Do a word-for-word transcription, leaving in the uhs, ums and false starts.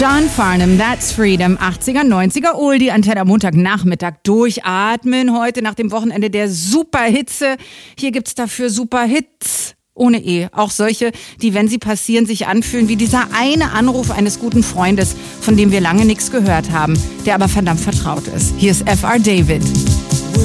John Farnham, That's Freedom, achtziger, neunziger Oldie, Antenne am Montagnachmittag. Durchatmen heute nach dem Wochenende der Superhitze. Hier gibt's dafür Superhits. Ohne E. Auch solche, die, wenn sie passieren, sich anfühlen wie dieser eine Anruf eines guten Freundes, von dem wir lange nichts gehört haben, der aber verdammt vertraut ist. Hier ist F R David.